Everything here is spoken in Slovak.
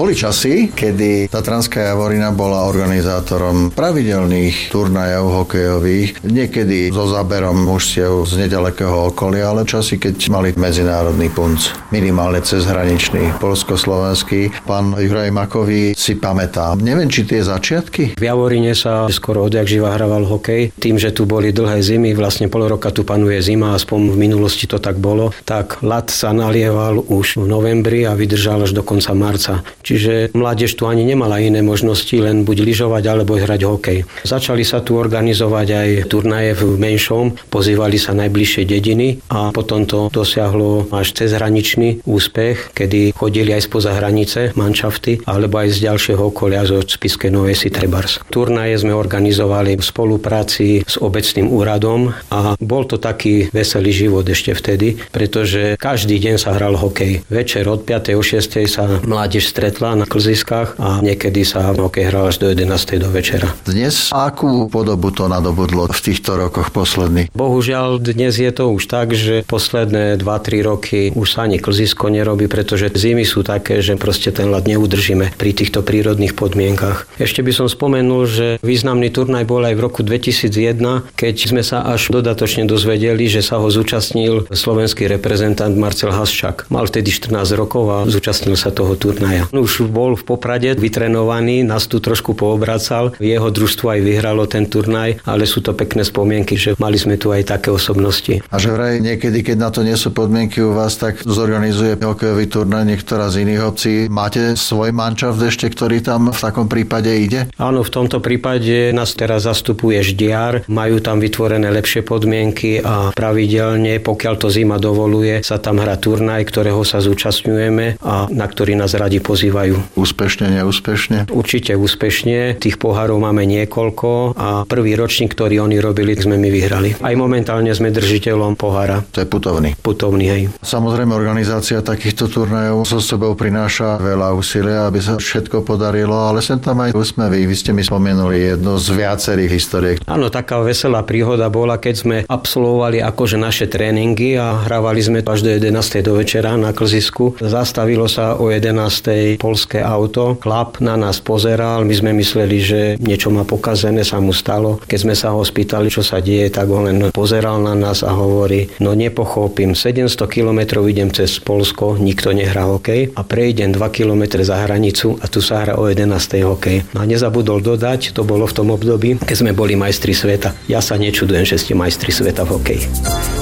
Boli časy, kedy Tatranská Javorina bola organizátorom pravidelných turnajov hokejových, niekedy so záberom mužstiev z nedalekého okolia, ale časy, keď mali medzinárodný punc, minimálne cezhraničný, poľsko-slovenský. Pán Juraj Makový si pamätá. Neviem, či tie začiatky? V Javorine sa skoro odjak živa hraval hokej. Tým, že tu boli dlhé zimy, vlastne pol roka tu panuje zima, aspoň v minulosti to tak bolo, tak ľad sa nalieval už v novembri a vydržal až do konca marca. Čiže mládež tu ani nemala iné možnosti, len buď lyžovať, alebo hrať hokej. Začali sa tu organizovať aj turnaje v menšom, pozývali sa najbližšie dediny a potom to dosiahlo až cezhraničný úspech, kedy chodili aj spoza hranice manšafty, alebo aj z ďalšieho okolia zo Spišskej Novej Vsi trebárs. Turnaje sme organizovali v spolupráci s obecným úradom a bol to taký veselý život ešte vtedy, pretože každý deň sa hral hokej. Večer od 5. o 6. sa mládež stretla na klziskách a niekedy sa hokej hral až do 11. do večera. Dnes akú podobu to nadobudlo v týchto rokoch posledných? Bohužiaľ dnes je to už tak, že posledné 2-3 roky už sa ani klzisko nerobí, pretože zimy sú také, že proste ten ľad neudržíme pri týchto prírodných podmienkach. Ešte by som spomenul, že významný turnaj bol aj v roku 2001, keď sme sa až dodatočne dozvedeli, že sa ho zúčastnil slovenský reprezentant Marcel Haščák. Mal vtedy 14 rokov a zúčastnil sa toho turnaja. Už bol v Poprade vytrenovaný, nás tu trošku poobracal. Jeho družstvo aj vyhralo ten turnaj, ale sú to pekné spomienky, že mali sme tu aj také osobnosti. A že vraj niekedy, keď na to nie sú podmienky u vás, tak zorganizuje hokejový turnaj niektorá z iných obcí. Máte svoj mančaft ešte, ktorý tam v takom prípade ide? Áno, v tomto prípade nás teraz zastupuje Ždiar. Majú tam vytvorené lepšie podmienky a pravidelne, pokiaľ to zima dovoluje, sa tam hrá turnaj, ktorého sa zúčastňujeme a na ktorý nás radi pozývajú. Úspešne, neúspešne? Určite úspešne. Tých pohárov máme niekoľko a prvý ročník, ktorý oni robili, sme my vyhrali. Aj momentálne sme držiteľom pohára. To je putovný. Putovný, hej. Samozrejme, organizácia takýchto turnajov so sebou prináša veľa úsilia, aby sa všetko podarilo, ale sem tam aj úsmevy. Vy ste mi spomenuli jednu z viacerých historiek. Áno, taká veselá príhoda bola, keď sme absolvovali akože naše tréningy a hrávali sme až do 11. do večera na klzisku. Zastavilo sa o 11. poľské auto. Chlap na nás pozeral, my sme mysleli, že niečo má pokazené, sa mu stalo. Keď sme sa ho spýtali, čo sa deje, tak on len pozeral na nás a hovorí: no nepochopím, 700 kilometrov idem cez Poľsko, nikto nehrá hokej a prejdem 2 kilometre za hranicu a tu sa hrá o 11. hokej. No a nezabudol dodať, to bolo v tom období, keď sme boli majstri sveta. Ja sa nečudujem, že ste majstri sveta v hokeji.